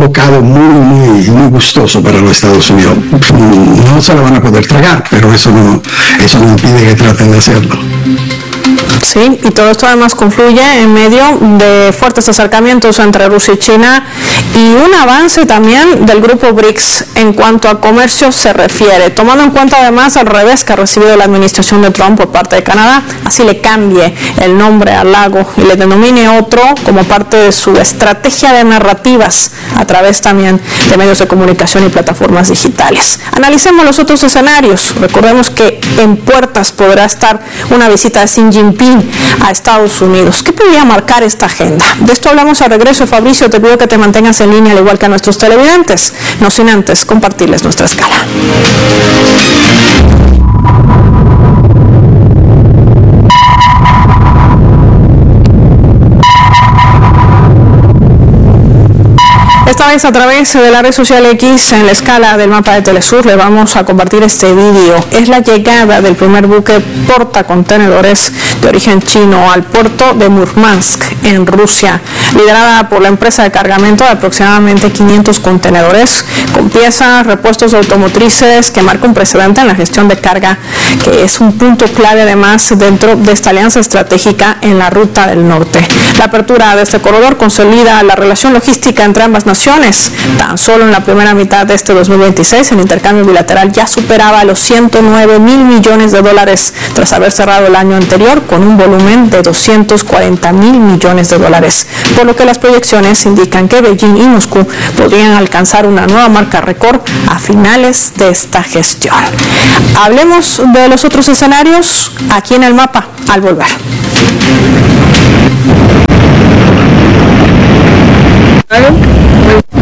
bocado muy gustoso para los Estados Unidos. No se lo van a poder tragar, pero eso no impide que traten de hacerlo. Sí, y todo esto además confluye en medio de fuertes acercamientos entre Rusia y China y un avance también del grupo BRICS en cuanto a comercio se refiere, tomando en cuenta además el revés que ha recibido la administración de Trump por parte de Canadá, así le cambie el nombre al lago y le denomine otro como parte de su estrategia de narrativas a través también de medios de comunicación y plataformas digitales. Analicemos los otros escenarios. Recordemos que en puertas podrá estar una visita de Xi Jinping a Estados Unidos. ¿Qué podría marcar esta agenda? De esto hablamos al regreso. Fabricio, te pido que te mantengas en línea al igual que a nuestros televidentes, no sin antes compartirles nuestra escala. Esta vez a través de la red social X en la escala del mapa de Telesur le vamos a compartir este vídeo. Es la llegada del primer buque portacontenedores de origen chino al puerto de Murmansk en Rusia, liderada por la empresa de cargamento de aproximadamente 500 contenedores con piezas, repuestos automotrices, que marca un precedente en la gestión de carga, que es un punto clave además dentro de esta alianza estratégica en la ruta del norte. La apertura de este corredor consolida la relación logística entre ambas naciones. Tan solo en la primera mitad de este 2026 el intercambio bilateral ya superaba los 109.000 millones de dólares tras haber cerrado el año anterior con un volumen de 240.000 millones de dólares, por lo que las proyecciones indican que Beijing y Moscú podrían alcanzar una nueva marca récord a finales de esta gestión. Hablemos de los otros escenarios aquí en el mapa al volver. Muy